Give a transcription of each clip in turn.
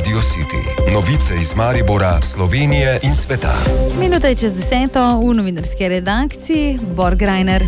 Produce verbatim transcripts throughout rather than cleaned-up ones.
Radio City. Novice iz Maribora, Slovenije in sveta. Minuta je čez deseto v novinarski redakciji Borg Reiner.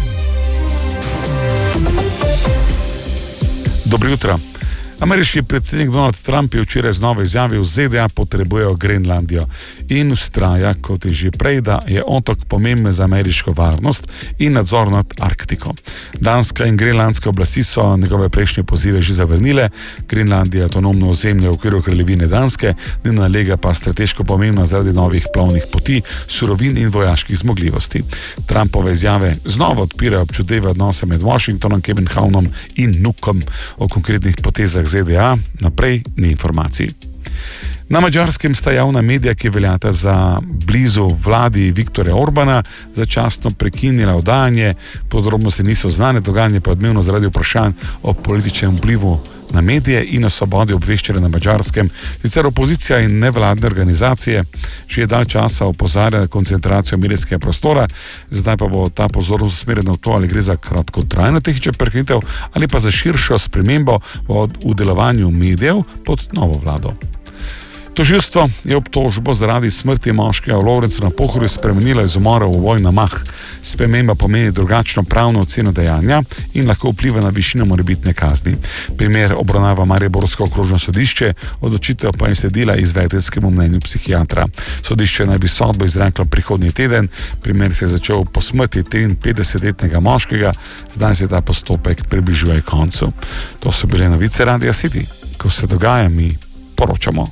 Dobro jutro. Ameriški predsednik Donald Trump je včeraj znova izjavil, da Z D A potrebujejo Grenlandijo in vztraja, kot je že prej, da je otok pomemben za ameriško varnost in nadzor nad Arktiko. Danska in grenlandske oblasti so njegove prejšnje pozive že zavrnile. Grenlandija je avtonomno ozemlje v okviru kraljevine Danske, njena lega pa strateško pomembna zaradi novih plovnih poti, surovin in vojaških zmogljivosti. Trumpove izjave znova odpirajo občutljive odnose med Washingtonom, Kopenhavnom in Nukom. O konkretnih potezah Z D A naprej ni informacij. Na Madžarskem sta javna medija, ki veljata za blizu vladi Viktorja Orbana, začasno prekinila oddajanje. Podrobnosti niso znane, dogajanje pa je odmevno zaradi vprašanj o političnem vplivu na medije in o svobodi obveščanja na Madžarskem. Sicer opozicija in nevladne organizacije že dalj časa opozarja na koncentracijo medijskega prostora, zdaj pa bo ta pozornost usmerjena v to, ali gre za kratkotrajno tehnično prekinitev ali pa za širšo spremembo v delovanju medijev pod novo vlado. Tožilstvo je obtožbo zaradi smrti moškega v Lovrencu na Pohorju spremenilo iz umora v vojna mah. Sprememba pomeni drugačno pravno oceno dejanja in lahko vpliva na višino morebitne kazni. Primer obravnava mariborsko okrožno sodišče, odločitev pa je sledila izvedenskemu mnenju psihiatra. Sodišče naj bi sodbo izreklo prihodnji teden. Primer se je začel po smrti triinpetdesetletnega moškega, zdaj se ta postopek približuje koncu. To so bile novice Radia City. Ko se dogaja, mi poročamo.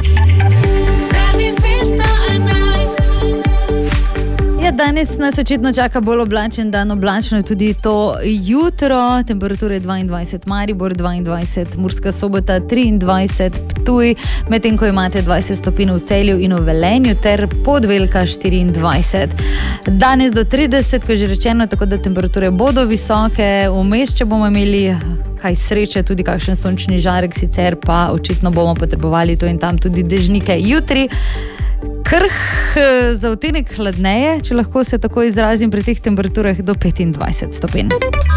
Ja, danes nas očitno čaka bolj oblačen dan, oblačno je tudi to jutro, temperature dvaindvajset Maribor, dvaindvajset Murska Sobota, triindvajset Ptuj, medtem ko imate dvajset stopinj v Celju in v Velenju ter Podvelka štiriindvajset. Danes do trideset, ko je že rečeno, tako da temperature bodo visoke, vmes, če bomo imeli kaj sreče, tudi kakšen sončni žarek, sicer pa očitno bomo potrebovali to in tam tudi dežnike. Jutri krh za odtenek hladneje, če lahko se tako izrazim, pri teh temperaturah do petindvajset stopinj.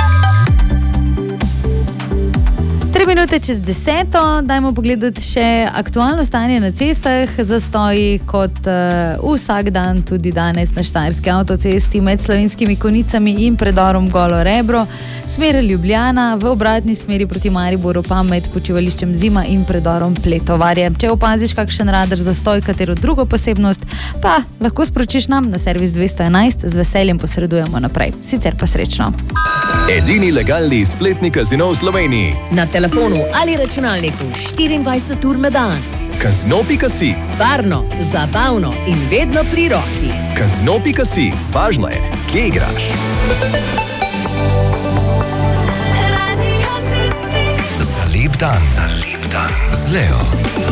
Tri minute čez deseto, dajmo pogledati še aktualno stanje na cestah. Zastoji kot uh, vsak dan, tudi danes na Štajerski avtocesti med Slovenskimi Konjicami in predorom Golo Rebro, smer Ljubljana, v obratni smeri proti Mariboru pa med počivališčem Zima in predorom Pletovarje. Če opaziš kakšen radar zastoj, katero drugo posebnost, pa lahko sporočiš nam na servis dvesto enajst, z veseljem posredujemo naprej. Sicer pa srečno. Edini legalni spletni kazino v Sloveniji. Na telefonu ali računalniku štiriindvajset ur na dan. Kazino pika si. Varno, zabavno in vedno pri roki. Kazino pika si. Važno je, kje igraš. Za lep dan. Za lep dan. Z Leo.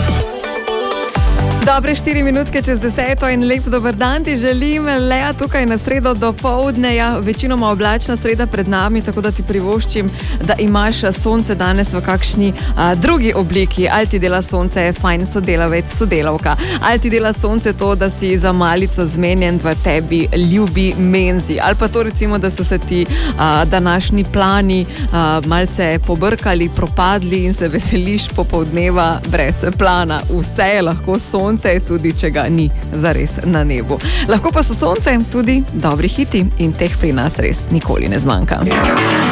Dobre štiri minutke čez deseto in lep dober dan ti želim. Lea tukaj na sredo do povdne, ja, večinoma oblačna sreda pred nami, tako da ti privoščim, da imaš sonce danes v kakšni a, drugi obliki. Ali ti dela sonce fajn sodelavec, sodelavka, ali ti dela sonce to, da si za malico zmenjen v tebi ljubi menzi, ali pa to recimo, da so se ti a, današnji plani a, malce pobrkali, propadli in se veseliš popoldneva brez plana. Vse je lahko sonce, tudi če ga ni zares na nebu. Lahko pa so sonce tudi dobri hiti in teh pri nas res nikoli ne zmanjka.